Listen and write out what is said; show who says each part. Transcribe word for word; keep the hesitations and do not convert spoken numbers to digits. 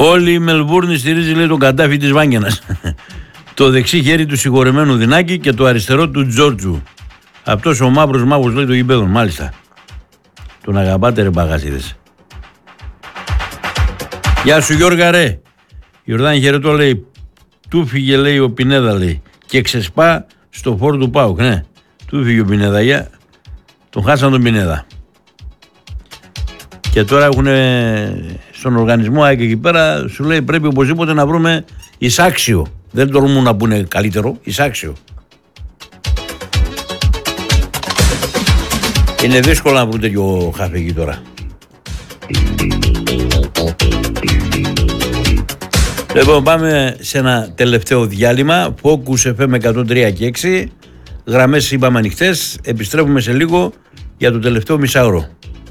Speaker 1: Όλη η Μελβούρνη στηρίζει, λέει, τον Καντάφη της Βάγγενας. Το δεξί χέρι του συγχωρεμένου Δυνάκη και το αριστερό του Τζόρτζου. Αυτός ο μαύρος μάγος, λέει, το γηπέδων, μάλιστα. Τον αγαπάτε, ρε μπαγασίδες. Γεια σου Γιώργα, ρε. Ιορδάνη χαιρετώ, λέει. Του φύγε, λέει, ο Πινέδα, λέει. Και ξεσπά στο φόρ του Πάουκ, ναι. Του φύγε ο Πινέδα, για. Τον χάσαν τον Πινέδα. Και τώρα έχουν στον οργανισμό και εκεί πέρα, σου λέει, πρέπει οπωσδήποτε να βρούμε εισάξιο. Δεν τολμούν να πούνε καλύτερο, εισάξιο. Είναι δύσκολο να βρουν τέτοιο χαφεγγί τώρα. Λοιπόν, πάμε σε ένα τελευταίο διάλειμμα. Focus εφ εμ εκατόν τρία και έξι. Γραμμές είπαμε ανοιχτές. Επιστρέφουμε σε λίγο για το τελευταίο μισάωρο.